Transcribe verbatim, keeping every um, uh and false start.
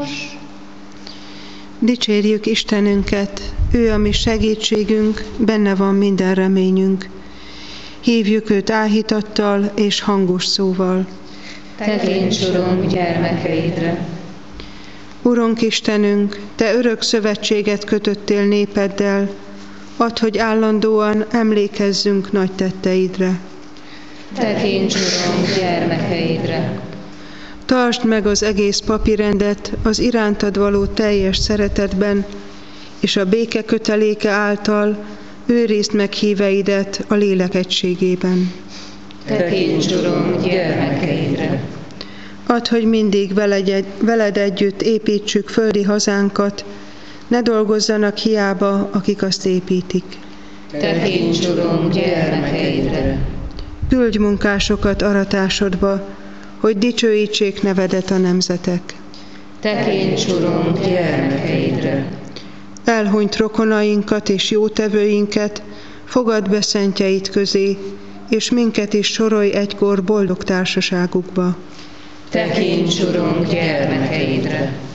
Dicsérjük Istenünket, ő a mi segítségünk, benne van minden reményünk. Hívjuk őt áhítattal és hangos szóval. Tekints, Urunk, gyermekeidre! Urunk Istenünk, Te örök szövetséget kötöttél népeddel, add, hogy állandóan emlékezzünk nagy tetteidre. Tekints, Urunk, gyermekeidre! Tartsd meg az egész papirendet az irántad való teljes szeretetben, és a béke köteléke által őrizd meg híveidet a lélek egységében. Tekints, Urunk, gyermekeidre! Add, hogy mindig veled, veled együtt építsük földi hazánkat, ne dolgozzanak hiába, akik azt építik. Tekints, Urunk, gyermekeidre! Küldj munkásokat aratásodba, hogy dicsőítsék nevedet a nemzetek. Tekints, Urunk, gyermekeidre! Elhunyt rokonainkat és jótevőinket fogadd be szentjeid közé, és minket is sorolj egykor boldog társaságukba. Tekints, Urunk, gyermekeidre!